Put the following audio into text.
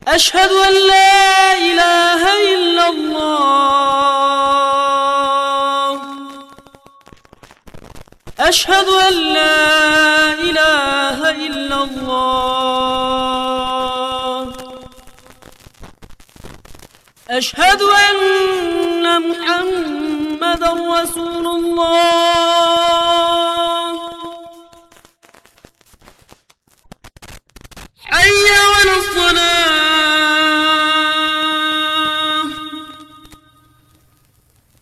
أشهد أن لا إله إلا الله. أشهد أن لا إله إلا الله. أشهد أن محمدًا رسول الله.